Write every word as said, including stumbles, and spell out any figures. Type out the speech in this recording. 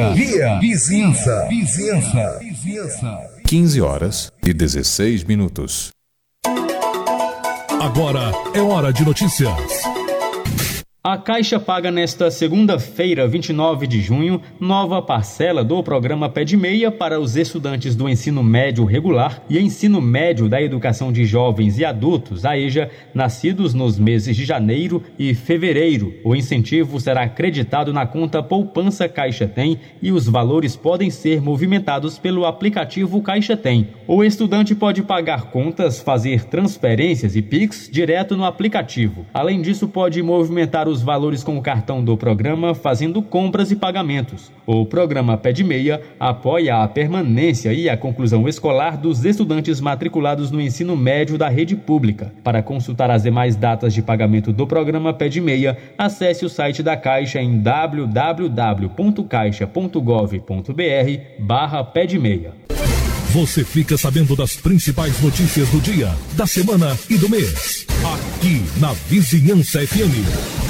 Guia, guia, vizinhança, vizinhança, vizinhança. quinze horas e dezesseis minutos. Agora é hora de notícias. A Caixa paga nesta segunda-feira, vinte e nove de junho, nova parcela do programa Pé de Meia para os estudantes do ensino médio regular e ensino médio da educação de jovens e adultos, a EJA, nascidos nos meses de janeiro e fevereiro. O incentivo será acreditado na conta Poupança Caixa Tem e os valores podem ser movimentados pelo aplicativo Caixa Tem. O estudante pode pagar contas, fazer transferências e Pix direto no aplicativo. Além disso, pode movimentar os valores com o cartão do programa, fazendo compras e pagamentos. O programa Pé de Meia apoia a permanência e a conclusão escolar dos estudantes matriculados no ensino médio da rede pública. Para consultar as demais datas de pagamento do programa Pé de Meia, acesse o site da Caixa em w w w ponto caixa ponto gov ponto b r barra pé de meia. Você fica sabendo das principais notícias do dia, da semana e do mês. Aqui na Vizinhança F M.